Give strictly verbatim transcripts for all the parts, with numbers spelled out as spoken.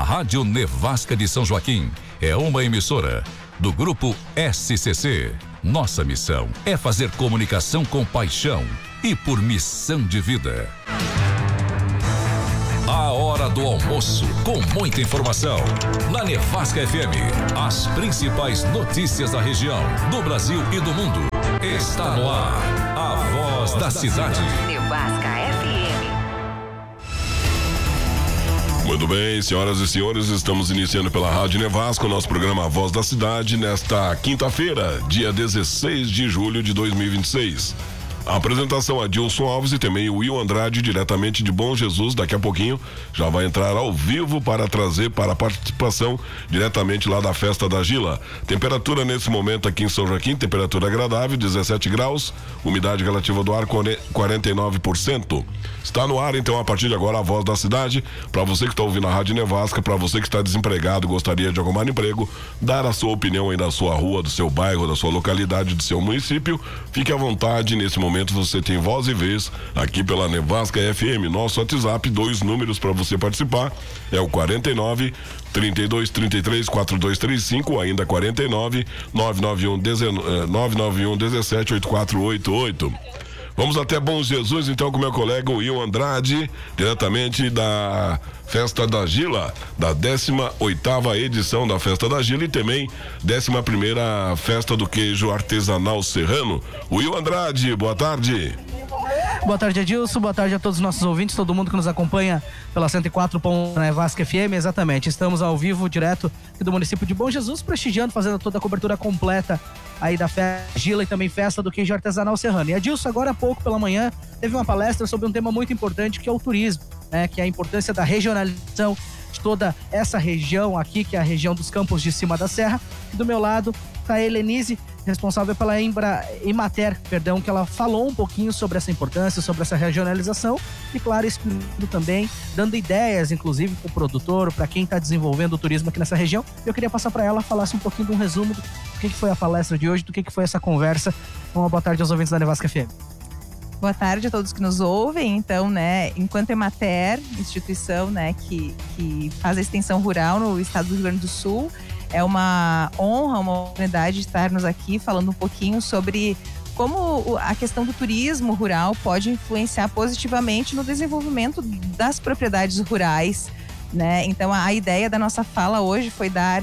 Rádio Nevasca de São Joaquim é uma emissora do Grupo S C C. Nossa missão é fazer comunicação com paixão e por missão de vida. A hora do almoço, com muita informação. Na Nevasca F M, as principais notícias da região, do Brasil e do mundo. Está no ar, a voz da cidade. Nevasca F M. Muito bem, senhoras e senhores, estamos iniciando pela Rádio Nevasca o nosso programa A Voz da Cidade nesta quinta-feira, dia dezesseis de julho de dois mil e vinte e seis. A apresentação é Adilson Alves e também o Will Andrade, diretamente de Bom Jesus. Daqui a pouquinho já vai entrar ao vivo para trazer para a participação diretamente lá da Festa da Gila. Temperatura nesse momento aqui em São Joaquim, temperatura agradável, dezessete graus, umidade relativa do ar quarenta e nove por cento. Está no ar então a partir de agora a Voz da Cidade. Para você que está ouvindo a Rádio Nevasca, para você que está desempregado, gostaria de arrumar emprego, dar a sua opinião aí da sua rua, do seu bairro, da sua localidade, do seu município, fique à vontade. Nesse momento você tem voz e vez aqui pela Nevasca F M. Nosso WhatsApp, dois números para você participar, é o quarenta e nove, trinta e dois, trinta e três, quarenta e dois trinta e cinco, ainda quarenta e nove, nove nove um, nove nove um, dezessete, oitenta e quatro oitenta e oito. Vamos até Bom Jesus então com meu colega Will Andrade, diretamente da Festa da Gila, da décima oitava edição da Festa da Gila e também décima primeira Festa do Queijo Artesanal Serrano. Will Andrade, boa tarde. Boa tarde, Adilson, boa tarde a todos os nossos ouvintes, todo mundo que nos acompanha pela cento e quatro ponto um Nevasca F M, exatamente, estamos ao vivo, direto aqui do município de Bom Jesus, prestigiando, fazendo toda a cobertura completa aí da Festa Gila e também Festa do Queijo Artesanal Serrano. E Adilson, agora há pouco pela manhã, teve uma palestra sobre um tema muito importante, que é o turismo, né, que é a importância da regionalização de toda essa região aqui, que é a região dos Campos de Cima da Serra. E do meu lado está a Helenise, responsável pela Embra, Emater, perdão, que ela falou um pouquinho sobre essa importância, sobre essa regionalização e, claro, explicando também, dando ideias, inclusive, para o produtor, para quem está desenvolvendo o turismo aqui nessa região. Eu queria passar para ela, falasse um pouquinho de um resumo do que foi a palestra de hoje, do que foi essa conversa. Uma boa tarde aos ouvintes da Nevasca F M. Boa tarde a todos que nos ouvem. Então, né, enquanto Emater, instituição, né, que, que faz a extensão rural no estado do Rio Grande do Sul, é uma honra, uma oportunidade de estarmos aqui falando um pouquinho sobre como a questão do turismo rural pode influenciar positivamente no desenvolvimento das propriedades rurais, né? Então, a, a ideia da nossa fala hoje foi dar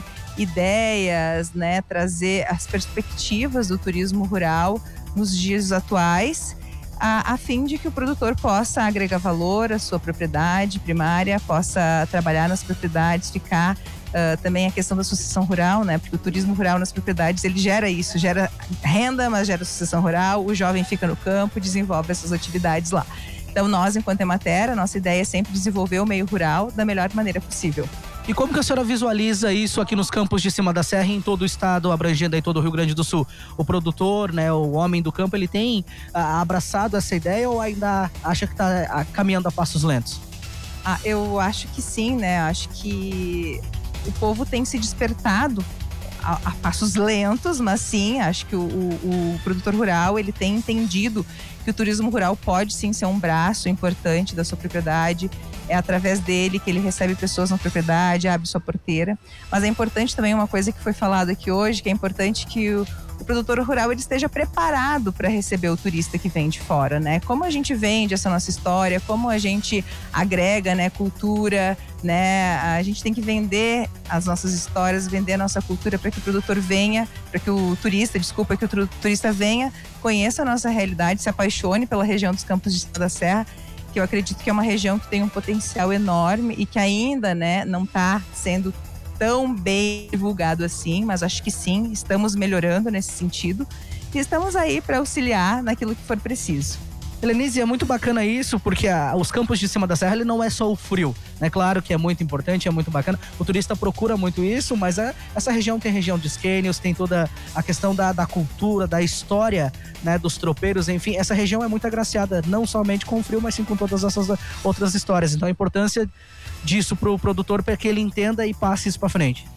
ideias, né, trazer as perspectivas do turismo rural nos dias atuais, a, a fim de que o produtor possa agregar valor à sua propriedade primária, possa trabalhar nas propriedades, ficar uh, também a questão da sucessão rural, né? Porque o turismo rural nas propriedades, ele gera isso, gera renda, mas gera sucessão rural, o jovem fica no campo e desenvolve essas atividades lá. Então nós, enquanto Emater, a nossa ideia é sempre desenvolver o meio rural da melhor maneira possível. E como que a senhora visualiza isso aqui nos Campos de Cima da Serra e em todo o estado, abrangendo aí todo o Rio Grande do Sul? O produtor, né, o homem do campo, ele tem ah, abraçado essa ideia ou ainda acha que está ah, caminhando a passos lentos? Ah, eu acho que sim, né? Acho que o povo tem se despertado a, a passos lentos, mas sim, acho que o, o, o produtor rural, ele tem entendido que o turismo rural pode sim ser um braço importante da sua propriedade. É através dele que ele recebe pessoas na propriedade, abre sua porteira. Mas é importante também uma coisa que foi falado aqui hoje, que é importante que o, o produtor rural ele esteja preparado para receber o turista que vem de fora, né? Como a gente vende essa nossa história, como a gente agrega, né, cultura, né? A gente tem que vender as nossas histórias, vender a nossa cultura para que o produtor venha, para que o turista, desculpa, que o turista venha, conheça a nossa realidade, se apaixone pela região dos Campos de Cima da Serra, que eu acredito que é uma região que tem um potencial enorme e que ainda, né, não está sendo tão bem divulgado assim, mas acho que sim, estamos melhorando nesse sentido e estamos aí para auxiliar naquilo que for preciso. Helenise, é muito bacana isso, porque a, os Campos de Cima da Serra, ele não é só o frio, né? Claro que é muito importante, é muito bacana, o turista procura muito isso, mas é, essa região tem região dos cânions, tem toda a questão da, da cultura, da história, né, dos tropeiros, enfim, essa região é muito agraciada, não somente com o frio, mas sim com todas essas outras histórias. Então a importância disso para o produtor, para que ele entenda e passe isso para frente.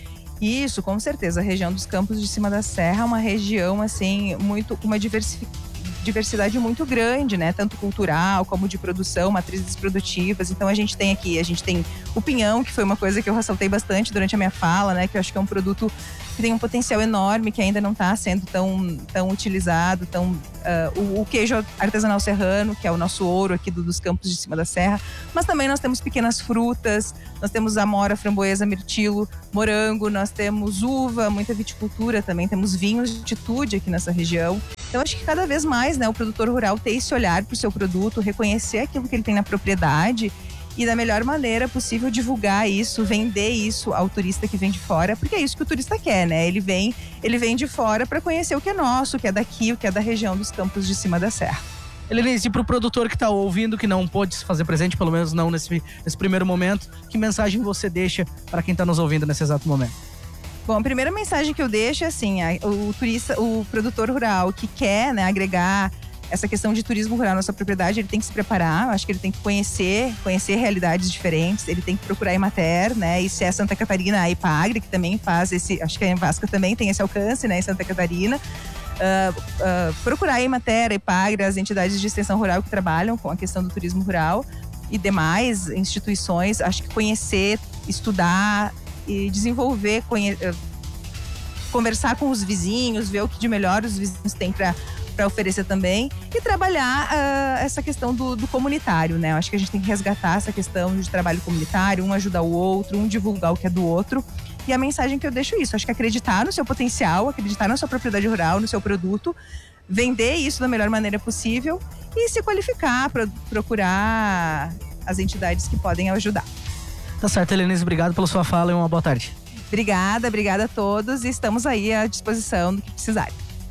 Isso, com certeza, a região dos Campos de Cima da Serra é uma região, assim, muito, uma diversi- diversidade muito grande, né? Tanto cultural como de produção, matrizes produtivas. Então a gente tem aqui, a gente tem o pinhão, que foi uma coisa que eu ressaltei bastante durante a minha fala, né? Que eu acho que é um produto que tem um potencial enorme, que ainda não está sendo tão, tão utilizado, tão, uh, o, o queijo artesanal serrano, que é o nosso ouro aqui do, dos campos de cima da serra, mas também nós temos pequenas frutas, nós temos amora, framboesa, mirtilo, morango, nós temos uva, muita viticultura também, temos vinhos de altitude aqui nessa região. Então acho que cada vez mais, né, o produtor rural ter esse olhar para o seu produto, reconhecer aquilo que ele tem na propriedade e da melhor maneira possível divulgar isso, vender isso ao turista que vem de fora, porque é isso que o turista quer, né? Ele vem, ele vem de fora para conhecer o que é nosso, o que é daqui, o que é da região dos campos de cima da serra. Helenise, e para o produtor que está ouvindo, que não pôde se fazer presente, pelo menos não nesse, nesse primeiro momento, que mensagem você deixa para quem está nos ouvindo nesse exato momento? Bom, a primeira mensagem que eu deixo é assim, o turista, o produtor rural que quer, né, agregar essa questão de turismo rural na sua propriedade, ele tem que se preparar, eu acho que ele tem que conhecer, conhecer realidades diferentes, ele tem que procurar a Emater, né, e se é Santa Catarina, a Ipagre, que também faz esse, acho que a Envasca também tem esse alcance, né, em Santa Catarina, uh, uh, procurar a Emater, a Ipagre, as entidades de extensão rural que trabalham com a questão do turismo rural e demais instituições, acho que conhecer, estudar e desenvolver, conhe- uh, conversar com os vizinhos, ver o que de melhor os vizinhos têm para para oferecer também e trabalhar uh, essa questão do, do comunitário, né? Eu acho que a gente tem que resgatar essa questão de trabalho comunitário, um ajudar o outro, um divulgar o que é do outro. E a mensagem que eu deixo é isso, acho que acreditar no seu potencial, acreditar na sua propriedade rural, no seu produto, vender isso da melhor maneira possível e se qualificar para procurar as entidades que podem ajudar. Tá certo, Helenise, obrigado pela sua fala e uma boa tarde. Obrigada, obrigada a todos e estamos aí à disposição do que precisarem.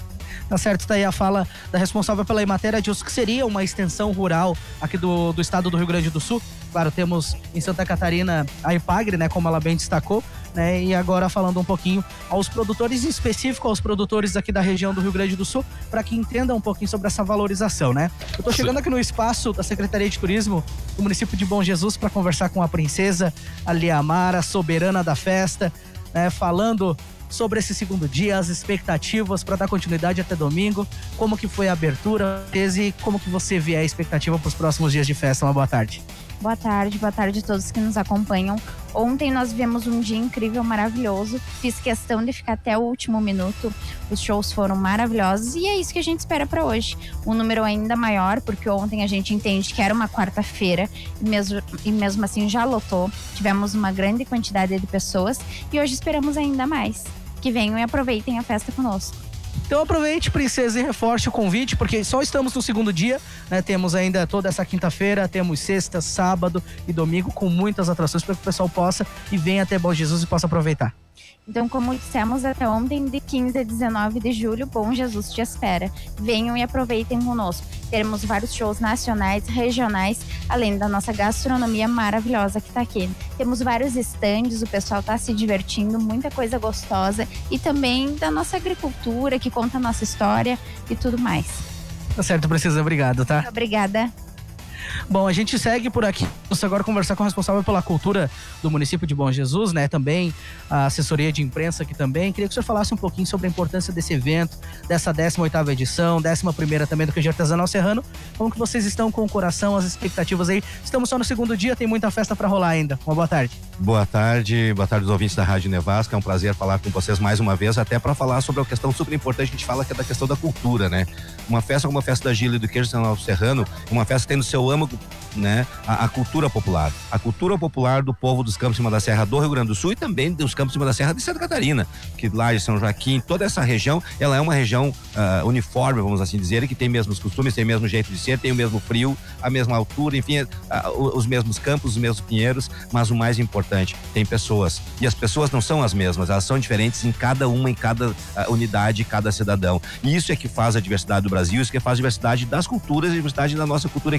Tá certo, tá aí a fala da responsável pela Emater, Adilson, que seria uma extensão rural aqui do, do estado do Rio Grande do Sul. Claro, temos em Santa Catarina a Ipagre, né, como ela bem destacou, né, e agora falando um pouquinho aos produtores, em específico aos produtores aqui da região do Rio Grande do Sul, para que entendam um pouquinho sobre essa valorização, né. Eu tô chegando aqui no espaço da Secretaria de Turismo do município de Bom Jesus para conversar com a princesa, a Liamara, soberana da festa, né, falando sobre esse segundo dia, as expectativas para dar continuidade até domingo, como que foi a abertura e como que você vê a expectativa para os próximos dias de festa. Uma boa tarde. Boa tarde, boa tarde a todos que nos acompanham. Ontem nós vivemos um dia incrível, maravilhoso. Fiz questão de ficar até o último minuto. Os shows foram maravilhosos e é isso que a gente espera para hoje. Um número ainda maior, porque ontem a gente entende que era uma quarta-feira e mesmo, e mesmo assim já lotou. Tivemos uma grande quantidade de pessoas e hoje esperamos ainda mais. Que venham e aproveitem a festa conosco. Então aproveite, princesa, e reforce o convite, porque só estamos no segundo dia, né? Temos ainda toda essa quinta-feira, temos sexta, sábado e domingo com muitas atrações para que o pessoal possa e venha até Bom Jesus e possa aproveitar. Então, como dissemos até ontem, de quinze a dezenove de julho, Bom Jesus te espera. Venham e aproveitem conosco. Teremos vários shows nacionais, regionais, além da nossa gastronomia maravilhosa que está aqui. Temos vários estandes, o pessoal está se divertindo, muita coisa gostosa e também da nossa agricultura, que conta a nossa história e tudo mais. Tá certo, princesa, obrigado, tá? Obrigada. Bom, a gente segue por aqui. Vamos agora conversar com o responsável pela cultura do município de Bom Jesus, né? Também a assessoria de imprensa aqui também. Queria que o senhor falasse um pouquinho sobre a importância desse evento, dessa décima oitava edição, décima primeira também do queijo artesanal serrano. Como que vocês estão com o coração, as expectativas aí? Estamos só no segundo dia, tem muita festa para rolar ainda. Uma boa tarde. Boa tarde, boa tarde aos ouvintes da Rádio Nevasca. É um prazer falar com vocês mais uma vez, até para falar sobre uma questão super importante. A gente fala que é da questão da cultura, né? Uma festa como a festa da Gila e do queijo artesanal serrano, uma festa que tem no seu âmago, né, a, a cultura popular. A cultura popular do povo dos Campos de Cima da Serra do Rio Grande do Sul e também dos Campos de Cima da Serra de Santa Catarina, que lá de São Joaquim, toda essa região, ela é uma região uh, uniforme, vamos assim dizer, que tem mesmos costumes, tem o mesmo jeito de ser, tem o mesmo frio, a mesma altura, enfim, uh, os mesmos campos, os mesmos pinheiros, mas o mais importante, tem pessoas. E as pessoas não são as mesmas, elas são diferentes em cada uma, em cada uh, unidade, cada cidadão. E isso é que faz a diversidade do Brasil, isso que faz a diversidade das culturas, a diversidade da nossa cultura aqui de Bom Jesus.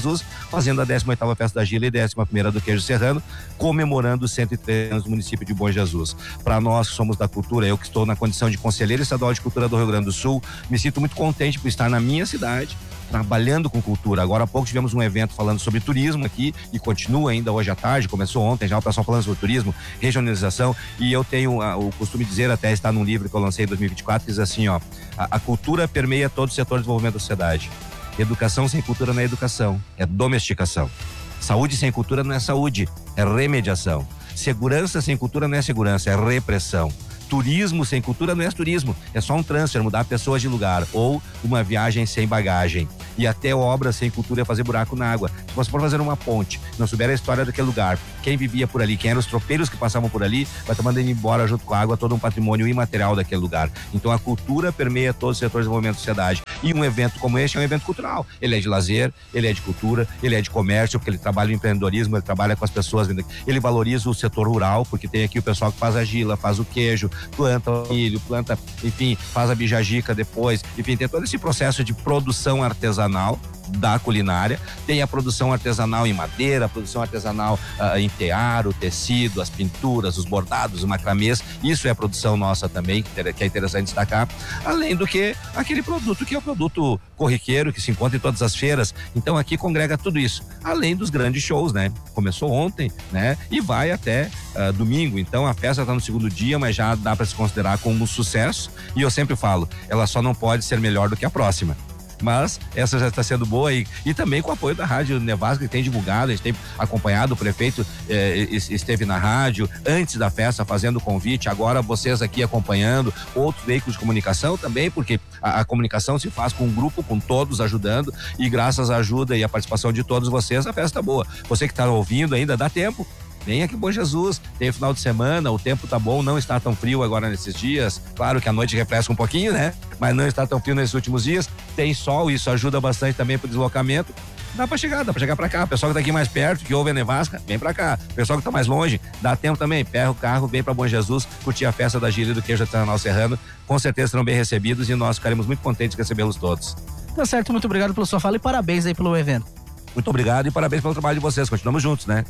Jesus, fazendo a décima oitava Festa da Gila e décima primeira do Queijo Serrano, comemorando os cento e três anos do município de Bom Jesus. Para nós que somos da cultura, eu que estou na condição de conselheiro estadual de cultura do Rio Grande do Sul, me sinto muito contente por estar na minha cidade, trabalhando com cultura. Agora há pouco tivemos um evento falando sobre turismo aqui e continua ainda hoje à tarde, começou ontem já o pessoal falando sobre turismo, regionalização, e eu tenho a, o costume de dizer, até está num livro que eu lancei em dois mil e vinte e quatro, que diz assim, ó, a, a cultura permeia todo o setor de desenvolvimento da sociedade. Educação sem cultura não é educação, é domesticação. Saúde sem cultura não é saúde, é remediação. Segurança sem cultura não é segurança, é repressão. Turismo sem cultura não é turismo, é só um transfer, mudar pessoas de lugar, ou uma viagem sem bagagem. E até obra sem cultura é fazer buraco na água. Se você for fazer uma ponte, não souber a história daquele lugar, quem vivia por ali, quem eram os tropeiros que passavam por ali, vai estar mandando embora junto com a água todo um patrimônio imaterial daquele lugar. Então a cultura permeia todo o setor de desenvolvimento da sociedade. E um evento como este é um evento cultural. Ele é de lazer, ele é de cultura, ele é de comércio, porque ele trabalha o empreendedorismo, ele trabalha com as pessoas, ele valoriza o setor rural, porque tem aqui o pessoal que faz a gila, faz o queijo, planta o milho, planta, enfim, faz a bijagica depois, enfim, tem todo esse processo de produção artesanal da culinária, tem a produção artesanal em madeira, a produção artesanal uh, em tear, o tecido, as pinturas, os bordados, os macramês, isso é a produção nossa também, que é interessante destacar, além do que aquele produto que é o produto corriqueiro, que se encontra em todas as feiras, então aqui congrega tudo isso, além dos grandes shows, né? Começou ontem, né? E vai até uh, domingo, então a festa está no segundo dia, mas já dá para se considerar como um sucesso, e eu sempre falo, ela só não pode ser melhor do que a próxima. Mas essa já está sendo boa e, e também com o apoio da Rádio Nevasca, que tem divulgado, a gente tem acompanhado, o prefeito eh, esteve na rádio antes da festa fazendo o convite, agora vocês aqui acompanhando, outros veículos de comunicação também, porque a, a comunicação se faz com um grupo, com todos ajudando, e graças à ajuda e à participação de todos vocês, a festa é boa. Você que está ouvindo ainda, dá tempo. Vem aqui Bom Jesus, tem final de semana, o tempo tá bom, não está tão frio agora nesses dias, claro que a noite refresca um pouquinho, né? Mas não está tão frio nesses últimos dias, tem sol, isso ajuda bastante também pro deslocamento, dá pra chegar, dá pra chegar pra cá, o pessoal que tá aqui mais perto, que ouve a Nevasca, vem pra cá, o pessoal que tá mais longe, dá tempo também, pega o carro, vem pra Bom Jesus, curtir a festa da Gila e do Queijo Artesanal Serrano, com certeza serão bem recebidos e nós ficaremos muito contentes de recebê-los todos. Tá certo, muito obrigado pela sua fala e parabéns aí pelo evento. Muito obrigado e parabéns pelo trabalho de vocês, continuamos juntos, né?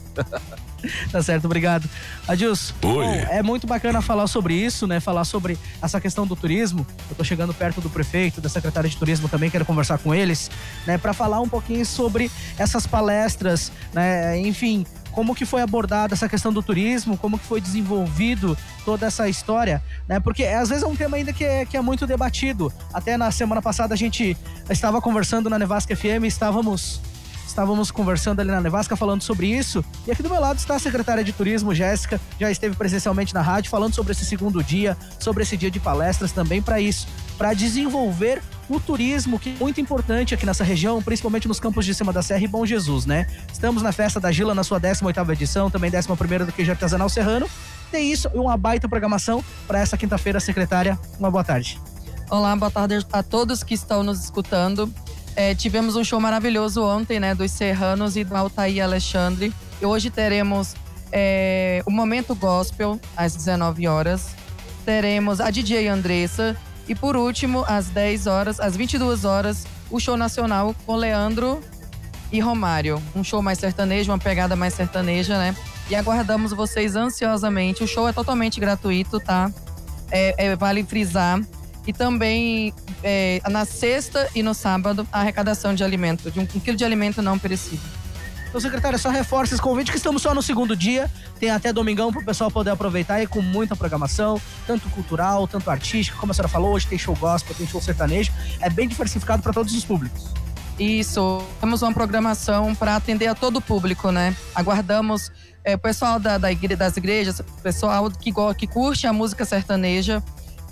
Tá certo, obrigado. Adilson, Oi. Bom, é muito bacana falar sobre isso, né? Falar sobre essa questão do turismo. Eu tô chegando perto do prefeito, da secretária de turismo também, quero conversar com eles, né? Para falar um pouquinho sobre essas palestras, né? Enfim, como que foi abordada essa questão do turismo, como que foi desenvolvido toda essa história, né? Porque às vezes é um tema ainda que é, que é muito debatido. Até na semana passada a gente estava conversando na Nevasca F M, estávamos... Estávamos conversando ali na Nevasca falando sobre isso, e aqui do meu lado está a secretária de turismo, Jéssica, já esteve presencialmente na rádio falando sobre esse segundo dia, sobre esse dia de palestras também para isso, para desenvolver o turismo, que é muito importante aqui nessa região, principalmente nos campos de cima da Serra e Bom Jesus, né? Estamos na Festa da Gila na sua décima oitava edição, também décima primeira do Queijo Artesanal Serrano. Tem isso e uma baita programação para essa quinta-feira, secretária. Uma boa tarde. Olá, boa tarde a todos que estão nos escutando. É, tivemos um show maravilhoso ontem, né, dos Serranos e do Altair Alexandre. E hoje teremos é, o Momento Gospel, às dezenove horas. Teremos a D J Andressa. E por último, às dez horas, às vinte e duas horas, o show nacional com Leandro e Romário. Um show mais sertanejo, uma pegada mais sertaneja, né? E aguardamos vocês ansiosamente. O show é totalmente gratuito, tá? É, é, vale frisar. E também, é, na sexta e no sábado, a arrecadação de alimento, de um, um quilo de alimento não perecível. Então, secretária, só reforça esse convite que estamos só no segundo dia. Tem até domingão para o pessoal poder aproveitar e com muita programação, tanto cultural, tanto artística, como a senhora falou, hoje tem show gospel, tem show sertanejo. É bem diversificado para todos os públicos. Isso, temos uma programação para atender a todo o público, né? Aguardamos é, o pessoal da, da igre- das igrejas, o pessoal que, go- que curte a música sertaneja.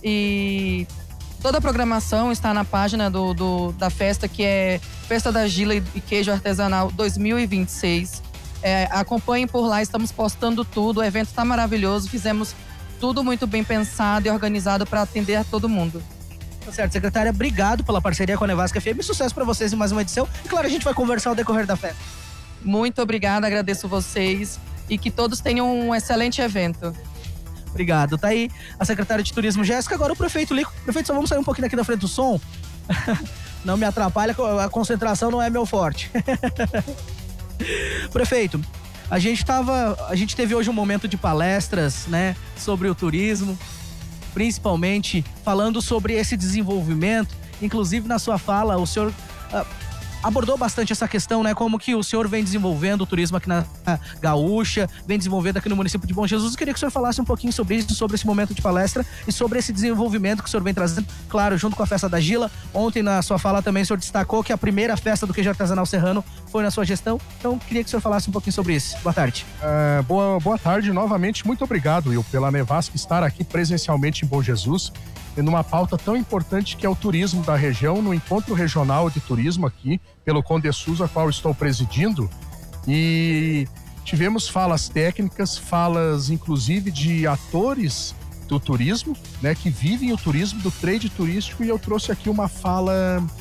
E toda a programação está na página do, do, da festa, que é Festa da Gila e Queijo Artesanal dois mil e vinte e seis. É, acompanhem por lá, estamos postando tudo. O evento está maravilhoso, fizemos tudo muito bem pensado e organizado para atender a todo mundo. Tá certo, secretária, obrigado pela parceria com a Nevasca F M e sucesso para vocês em mais uma edição. E claro, a gente vai conversar ao decorrer da festa. Muito obrigada, agradeço vocês e que todos tenham um excelente evento. Obrigado. Tá aí a secretária de turismo, Jéssica. Agora o prefeito Lico. Prefeito, só vamos sair um pouquinho aqui da frente do som. não me atrapalha, a concentração não é meu forte. Prefeito, a gente tava, a gente teve hoje um momento de palestras, né, sobre o turismo, principalmente falando sobre esse desenvolvimento. Inclusive, na sua fala, o senhor uh, abordou bastante essa questão, né? Como que o senhor vem desenvolvendo o turismo aqui na Gaúcha, vem desenvolvendo aqui no município de Bom Jesus. Eu queria que o senhor falasse um pouquinho sobre isso, sobre esse momento de palestra e sobre esse desenvolvimento que o senhor vem trazendo, claro, junto com a festa da Gila. Ontem, na sua fala também, o senhor destacou que a primeira festa do queijo artesanal serrano foi na sua gestão. Então, queria que o senhor falasse um pouquinho sobre isso. Boa tarde. É, boa, boa tarde novamente. Muito obrigado, Will, pela Nevasca estar aqui presencialmente em Bom Jesus, e numa pauta tão importante que é o turismo da região, no Encontro Regional de Turismo aqui, pelo Condesus, a qual estou presidindo. E tivemos falas técnicas, falas inclusive de atores do turismo, né, que vivem o turismo, do trade turístico, e eu trouxe aqui uma fala